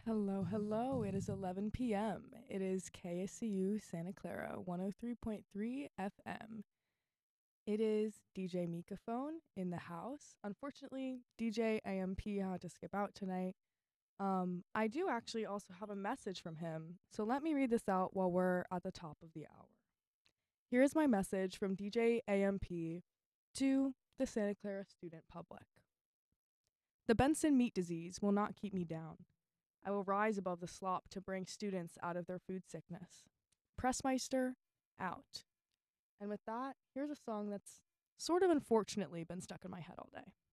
Hello, hello. It is 11 p.m. It is KSCU Santa Clara 103.3 FM. It is DJ Mikaphone in the house. Unfortunately, DJ AMP had to skip out tonight. I do actually also have a message from him, so let me read this out while we're at the top of the hour. Here is my message from DJ AMP to the Santa Clara student public. The Benson meat disease will not keep me down. I will rise above the slop to bring students out of their food sickness. Pressmeister, out. And with that, here's a song that's sort of unfortunately been stuck in my head all day.